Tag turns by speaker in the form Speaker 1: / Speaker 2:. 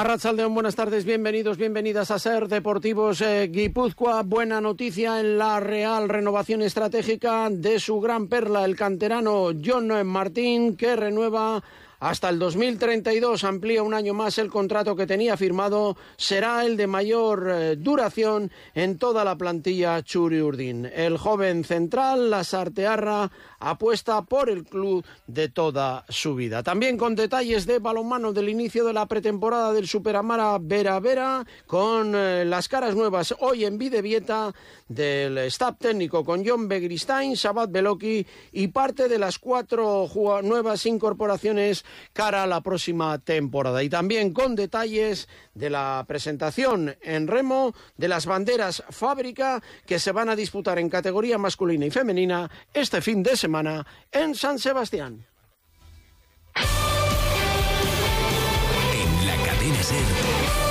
Speaker 1: Arratsaldeon, buenas tardes, bienvenidos, bienvenidas a Ser Deportivos Guipúzcoa. Buena noticia en la real renovación estratégica de su gran perla, el canterano Jon Martín, que renueva hasta el 2032, amplía un año más el contrato que tenía firmado, será el de mayor duración en toda la plantilla Txuri-Urdin. El joven central, lasartearra, apuesta por el club de toda su vida. También con detalles de balonmano del inicio de la pretemporada del Superamara Vera, con las caras nuevas hoy en Bidebieta del staff técnico, con Jon Begristain, Sabat Beloki y parte de las 4 nuevas incorporaciones cara a la próxima temporada. Y también con detalles de la presentación en remo de las banderas Fábrica que se van a disputar en categoría masculina y femenina este fin de semana en San Sebastián.
Speaker 2: En la cadena SER.